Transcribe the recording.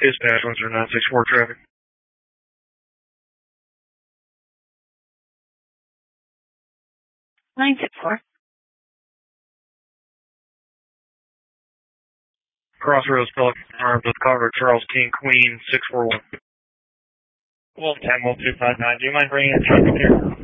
Dispatch 10964 traffic. 964. Crossroads Pelican armed with cover Charles King Queen 641. Wolf 10, Wolf 259. Do you mind bringing in traffic here?